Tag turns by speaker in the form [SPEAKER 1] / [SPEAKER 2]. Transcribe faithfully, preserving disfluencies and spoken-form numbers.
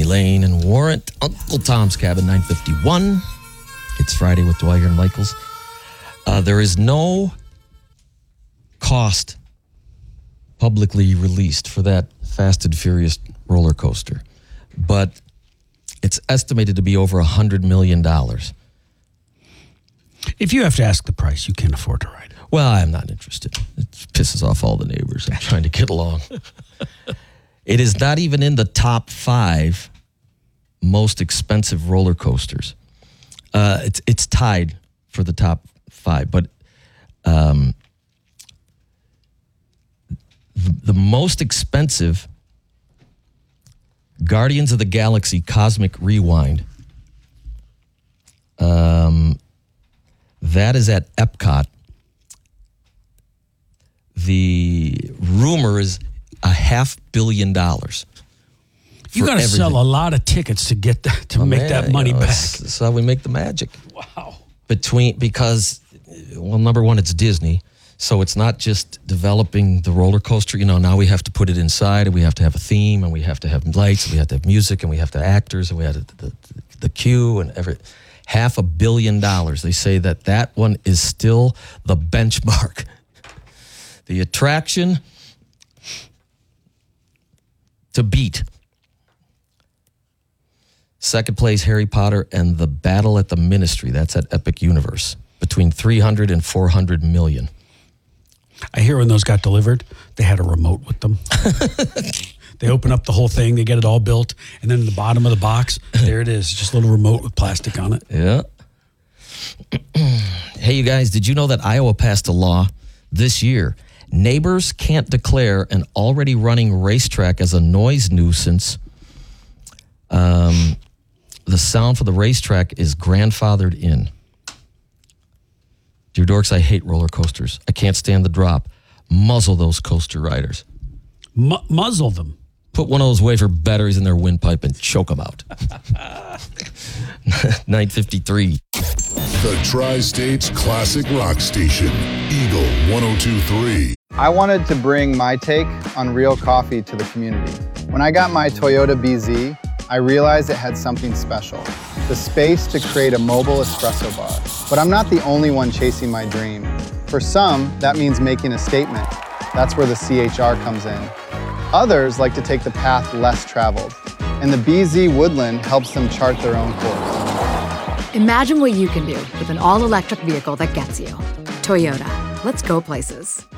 [SPEAKER 1] Lane and Warrant. Uncle Tom's Cabin, nine fifty-one. It's Friday with Dwyer and Michaels. Uh, there is no cost publicly released for that Fast and Furious roller coaster, but it's estimated to be over one hundred million dollars.
[SPEAKER 2] If you have to ask the price, you can't afford to ride it.
[SPEAKER 1] Well, I'm not interested. It pisses off all the neighbors. I'm trying to get along. It is not even in the top five most expensive roller coasters. Uh, it's it's tied for the top five, but um, the, the most expensive Guardians of the Galaxy Cosmic Rewind. Um, that is at Epcot. The rumor is a half billion dollars.
[SPEAKER 2] You got to sell a lot of tickets to get that, to
[SPEAKER 1] oh,
[SPEAKER 2] make
[SPEAKER 1] man,
[SPEAKER 2] that money
[SPEAKER 1] you know,
[SPEAKER 2] back.
[SPEAKER 1] That's, that's how we make the magic.
[SPEAKER 2] Wow.
[SPEAKER 1] Between because, well, number one, it's Disney, so it's not just developing the roller coaster. You know, now we have to put it inside, and we have to have a theme, and we have to have lights, and we have to have music, and we have to have actors, and we have the the, the queue, and every half a billion dollars. They say that that one is still the benchmark. The attraction to beat. Second place, Harry Potter and the Battle at the Ministry. That's at Epic Universe. Between three hundred and four hundred million.
[SPEAKER 2] I hear when those got delivered, they had a remote with them. They open up the whole thing, they get it all built, and then in the bottom of the box, there it is, just a little remote with plastic on it.
[SPEAKER 1] Yeah. Hey, you guys, did you know that Iowa passed a law this year? Neighbors can't declare an already running racetrack as a noise nuisance. Um, the sound for the racetrack is grandfathered in. Dear dorks, I hate roller coasters. I can't stand the drop. Muzzle those coaster riders.
[SPEAKER 2] Mu- muzzle them.
[SPEAKER 1] Put one of those wafer batteries in their windpipe and choke them out. nine fifty-three.
[SPEAKER 3] The Tri-States Classic Rock Station, Eagle one oh two point three.
[SPEAKER 4] I wanted to bring my take on real coffee to the community. When I got my Toyota B Z, I realized it had something special, the space to create a mobile espresso bar. But I'm not the only one chasing my dream. For some, that means making a statement. That's where the C H R comes in. Others like to take the path less traveled, and the B Z Woodland helps them chart their own course.
[SPEAKER 5] Imagine what you can do with an all-electric vehicle that gets you. Toyota. Let's go places.